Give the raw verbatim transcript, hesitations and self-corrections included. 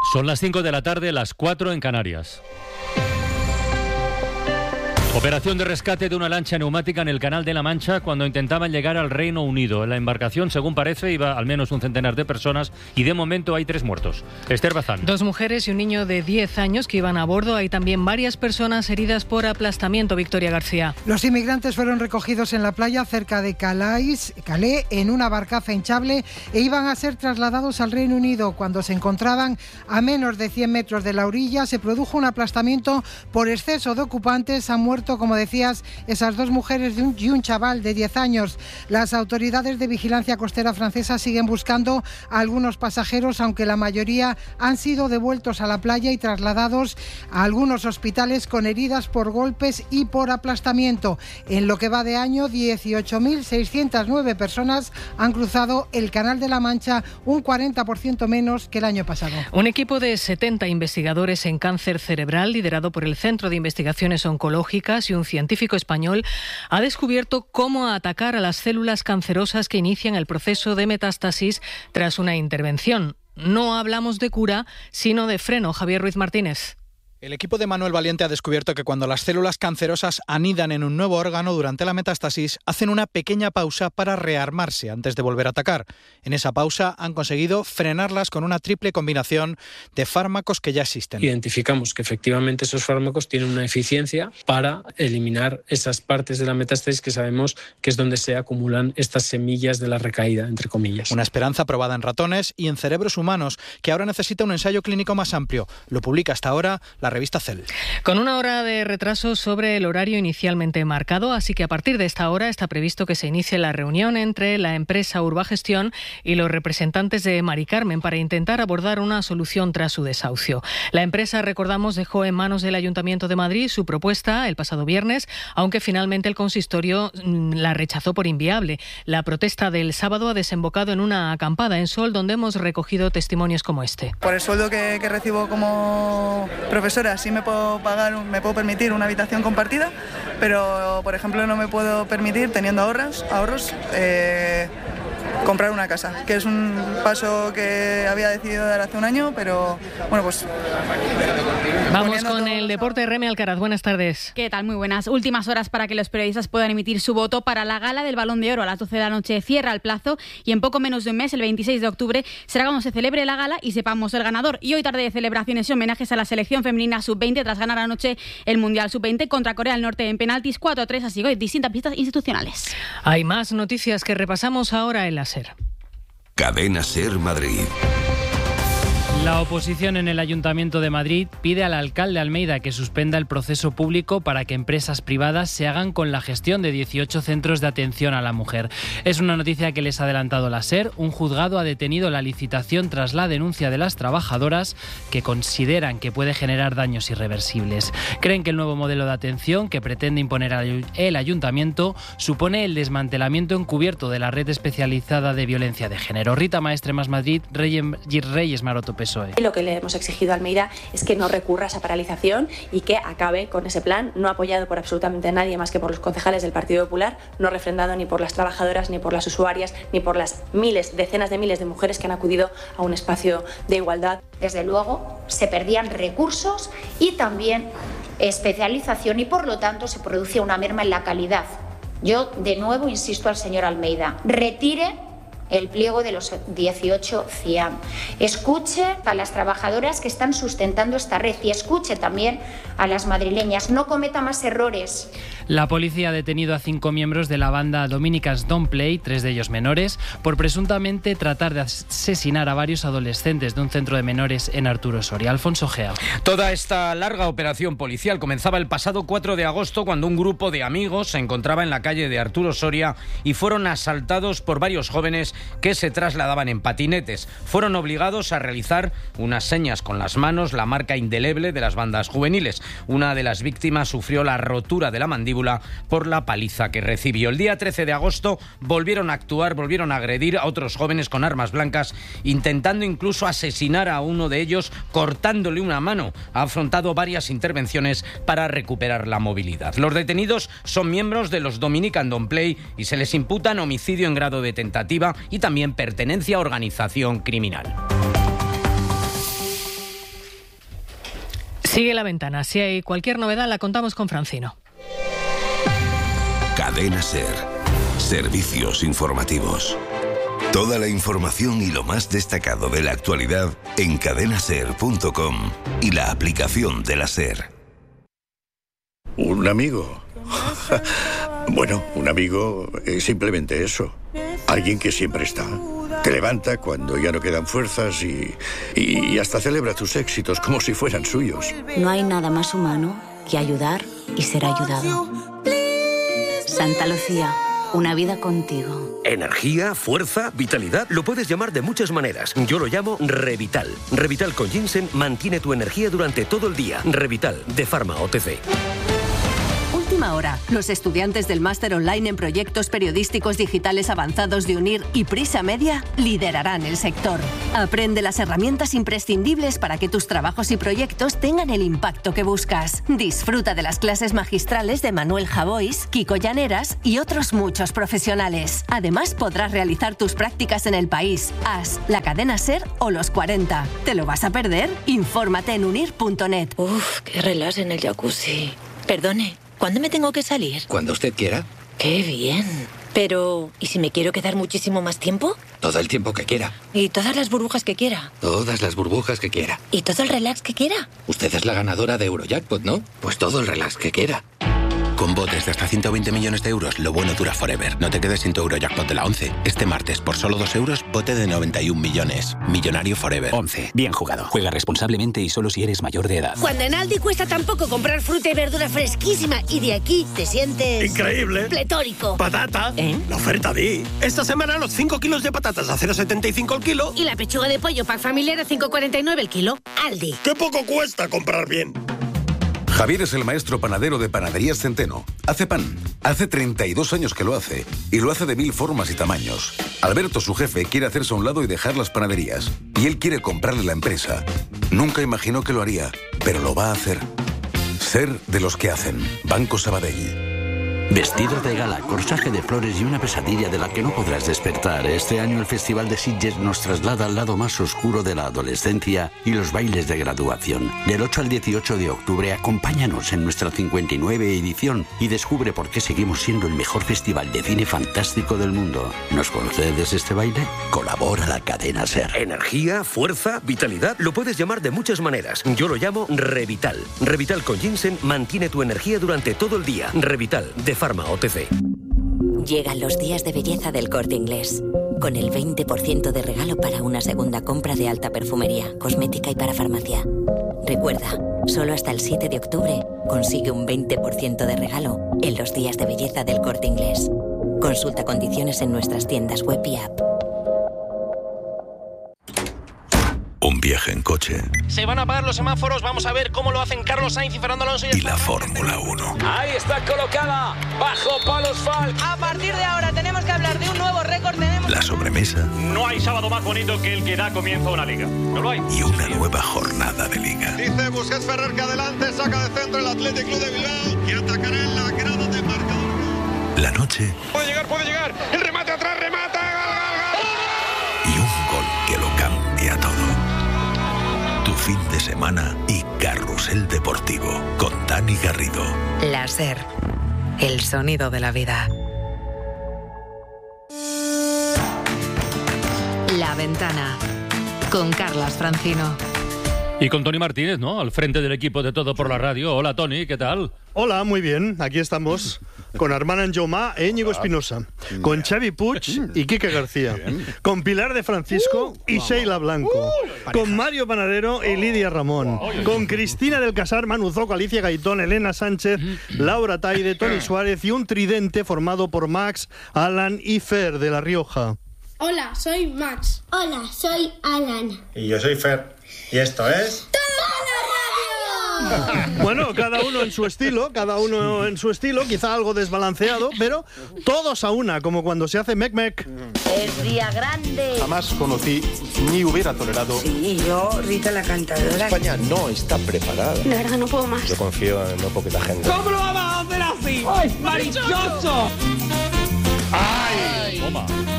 Son las cinco de la tarde, las cuatro en Canarias. Operación de rescate de una lancha neumática en el Canal de la Mancha cuando intentaban llegar al Reino Unido. En la embarcación, según parece, iba al menos un centenar de personas y de momento hay tres muertos. Esther Bazán. Dos mujeres y un niño de diez años que iban a bordo. Hay también varias personas heridas por aplastamiento. Victoria García. Los inmigrantes fueron recogidos en la playa cerca de Calais, Calais en una barcaza hinchable e iban a ser trasladados al Reino Unido. Cuando se encontraban a menos de cien metros de la orilla, se produjo un aplastamiento por exceso de ocupantes. Han muerto, como decías, esas dos mujeres y un chaval de diez años. Las autoridades de vigilancia costera francesa siguen buscando a algunos pasajeros, aunque la mayoría han sido devueltos a la playa y trasladados a algunos hospitales con heridas por golpes y por aplastamiento. En lo que va de año, dieciocho mil seiscientas nueve personas han cruzado el Canal de la Mancha, un cuarenta por ciento menos que el año pasado. Un equipo de setenta investigadores en cáncer cerebral, liderado por el Centro de Investigaciones Oncológicas y un científico español, ha descubierto cómo atacar a las células cancerosas que inician el proceso de metástasis tras una intervención. No hablamos de cura, sino de freno. Javier Ruiz Martínez. El equipo de Manuel Valiente ha descubierto que cuando las células cancerosas anidan en un nuevo órgano durante la metástasis, hacen una pequeña pausa para rearmarse antes de volver a atacar. En esa pausa han conseguido frenarlas con una triple combinación de fármacos que ya existen. Identificamos que efectivamente esos fármacos tienen una eficiencia para eliminar esas partes de la metástasis que sabemos que es donde se acumulan estas semillas de la recaída, entre comillas. Una esperanza probada en ratones y en cerebros humanos, que ahora necesita un ensayo clínico más amplio. Lo publica hasta ahora la revista Cell. Con una hora de retraso sobre el horario inicialmente marcado, así que a partir de esta hora está previsto que se inicie la reunión entre la empresa Urbagestión y los representantes de Mari Carmen para intentar abordar una solución tras su desahucio. La empresa, recordamos, dejó en manos del Ayuntamiento de Madrid su propuesta el pasado viernes, aunque finalmente el consistorio la rechazó por inviable. La protesta del sábado ha desembocado en una acampada en Sol, donde hemos recogido testimonios como este. Por el sueldo que, que recibo como profesor, sí me puedo pagar, me puedo permitir una habitación compartida, pero por ejemplo no me puedo permitir, teniendo ahorros, ahorros eh, comprar una casa, que es un paso que había decidido dar hace un año, pero bueno, pues... Vamos con el deporte. Reme Alcaraz, buenas tardes. ¿Qué tal? Muy buenas. Últimas horas para que los periodistas puedan emitir su voto para la gala del Balón de Oro. A las doce de la noche cierra el plazo y en poco menos de un mes, el veintiséis de octubre, será cuando se celebre la gala y sepamos el ganador. Y hoy tarde de celebraciones y homenajes a la selección femenina sub veinte tras ganar anoche el Mundial sub veinte contra Corea del Norte en penaltis cuatro a tres, así que hay distintas pistas institucionales. Hay más noticias que repasamos ahora en la SER. Cadena SER Madrid. La oposición en el Ayuntamiento de Madrid pide al alcalde Almeida que suspenda el proceso público para que empresas privadas se hagan con la gestión de dieciocho centros de atención a la mujer. Es una noticia que les ha adelantado la SER. Un juzgado ha detenido la licitación tras la denuncia de las trabajadoras que consideran que puede generar daños irreversibles. Creen que el nuevo modelo de atención que pretende imponer el Ayuntamiento supone el desmantelamiento encubierto de la red especializada de violencia de género. Rita Maestre, Más Madrid, Reyes Maroto, P S O E. Lo que le hemos exigido a Almeida es que no recurra a esa paralización y que acabe con ese plan, no apoyado por absolutamente nadie más que por los concejales del Partido Popular, no refrendado ni por las trabajadoras, ni por las usuarias, ni por las miles, decenas de miles de mujeres que han acudido a un espacio de igualdad. Desde luego, se perdían recursos y también especialización y, por lo tanto, se producía una merma en la calidad. Yo, de nuevo, insisto al señor Almeida, retire el pliego de los dieciocho C I A M. Escuche a las trabajadoras que están sustentando esta red y escuche también a las madrileñas. No cometa más errores. La policía ha detenido a cinco miembros de la banda Dominicans Don't Play, tres de ellos menores, por presuntamente tratar de asesinar a varios adolescentes de un centro de menores en Arturo Soria. Alfonso Gea. Toda esta larga operación policial comenzaba el pasado cuatro de agosto cuando un grupo de amigos se encontraba en la calle de Arturo Soria y fueron asaltados por varios jóvenes que se trasladaban en patinetes. Fueron obligados a realizar unas señas con las manos, la marca indeleble de las bandas juveniles. Una de las víctimas sufrió la rotura de la mandíbula por la paliza que recibió. El día trece de agosto volvieron a actuar, volvieron a agredir a otros jóvenes con armas blancas, intentando incluso asesinar a uno de ellos cortándole una mano. Ha afrontado varias intervenciones para recuperar la movilidad. Los detenidos son miembros de los Dominican Don't Play y se les imputan homicidio en grado de tentativa y también pertenencia a organización criminal. Sigue La Ventana. Si hay cualquier novedad, la contamos con Francino. Cadena SER. Servicios informativos. Toda la información y lo más destacado de la actualidad en cadena ser punto com y la aplicación de la SER. ¿Un amigo? Bueno, un amigo es simplemente eso. Alguien que siempre está. Te levanta cuando ya no quedan fuerzas y, y hasta celebra tus éxitos como si fueran suyos. No hay nada más humano que ayudar y ser ayudado. Santa Lucía, una vida contigo. Energía, fuerza, vitalidad, lo puedes llamar de muchas maneras. Yo lo llamo Revital. Revital con ginseng mantiene tu energía durante todo el día. Revital, de Pharma O T C. Última hora. Los estudiantes del máster online en proyectos periodísticos digitales avanzados de UNIR y Prisa Media liderarán el sector. Aprende las herramientas imprescindibles para que tus trabajos y proyectos tengan el impacto que buscas. Disfruta de las clases magistrales de Manuel Javois, Kiko Llaneras y otros muchos profesionales. Además, podrás realizar tus prácticas en el país, A S, la cadena SER o los cuarenta. ¿Te lo vas a perder? Infórmate en unir punto net. Uf, qué relax en el jacuzzi. Perdone, ¿cuándo me tengo que salir? Cuando usted quiera. ¡Qué bien! Pero, ¿y si me quiero quedar muchísimo más tiempo? Todo el tiempo que quiera. ¿Y todas las burbujas que quiera? Todas las burbujas que quiera. ¿Y todo el relax que quiera? Usted es la ganadora de Eurojackpot, ¿no? Pues todo el relax que quiera. Con botes de hasta ciento veinte millones de euros, lo bueno dura forever. No te quedes sin tu Eurojackpot de la once. Este martes, por solo dos euros, bote de noventa y un millones. Millonario forever. once. Bien jugado. Juega responsablemente y solo si eres mayor de edad. Cuando en Aldi cuesta tan poco comprar fruta y verdura fresquísima y de aquí te sientes... ¡increíble! Pletórico. ¡Patata! ¿Eh? La oferta di. Esta semana los cinco kilos de patatas a cero coma setenta y cinco el kilo. Y la pechuga de pollo pack familiar a cinco coma cuarenta y nueve el kilo. Aldi. ¡Qué poco cuesta comprar bien! Javier es el maestro panadero de Panaderías Centeno. Hace pan. Hace treinta y dos años que lo hace. Y lo hace de mil formas y tamaños. Alberto, su jefe, quiere hacerse a un lado y dejar las panaderías. Y él quiere comprarle la empresa. Nunca imaginó que lo haría, pero lo va a hacer. Ser de los que hacen. Banco Sabadell. Vestido de gala, corsaje de flores y una pesadilla de la que no podrás despertar. Este año el Festival de Sitges nos traslada al lado más oscuro de la adolescencia y los bailes de graduación. Del ocho al dieciocho de octubre, acompáñanos en nuestra cincuenta y nueve edición y descubre por qué seguimos siendo el mejor festival de cine fantástico del mundo. ¿Nos concedes este baile? Colabora la cadena SER. Energía, fuerza, vitalidad, lo puedes llamar de muchas maneras. Yo lo llamo Revital. Revital con ginseng mantiene tu energía durante todo el día. Revital, de Pharma O T C. Llegan los días de belleza del Corte Inglés, con el veinte por ciento de regalo para una segunda compra de alta perfumería, cosmética y para farmacia. Recuerda, solo hasta el siete de octubre consigue un veinte por ciento de regalo en los días de belleza del Corte Inglés. Consulta condiciones en nuestras tiendas web y app. Un viaje en coche. Se van a apagar los semáforos, vamos a ver cómo lo hacen Carlos Sainz y Fernando Alonso. Y, y la Fórmula uno. Ahí está colocada, bajo palos Falk. A partir de ahora tenemos que hablar de un nuevo récord. Tenemos... La sobremesa. No hay sábado más bonito que el que da comienzo a una liga. No lo hay. Y una nueva jornada de liga. Dice Busquets Ferrer que adelante, saca de centro el Athletic Club de Bilbao y atacará en la grada de marcador. La noche. Puede llegar, puede llegar. El remate atrás, remata. Gol, gol, gol. Y un gol que lo cambia todo. Tu fin de semana y Carrusel Deportivo con Dani Garrido. La SER, el sonido de la vida. La Ventana, con Carlas Francino. Y con Tony Martínez, ¿no? Al frente del equipo de Todo por la Radio. Hola, Tony, ¿qué tal? Hola, muy bien. Aquí estamos con Armand Anjomá e Íñigo Espinosa, con Xavi Puig y Quique García, con Pilar de Francisco y Sheila Blanco, con Mario Panadero y Lidia Ramón, con Cristina del Casar, Manu Zoco, Alicia Gaitón, Elena Sánchez, Laura Taide, Tony Suárez y un tridente formado por Max, Alan y Fer de La Rioja. Hola, soy Max. Hola, soy Alan. Y yo soy Fer. Y esto es... Bueno, cada uno en su estilo, cada uno en su estilo, quizá algo desbalanceado, pero todos a una, como cuando se hace mec mec. Es día grande. Jamás conocí ni hubiera tolerado. Sí, yo, Rita la cantadora. España no está preparada. De verdad no puedo más. Yo confío en no poquita gente. ¿Cómo lo vamos a hacer así? ¡Ay, marichoso! ¡Ay! Toma.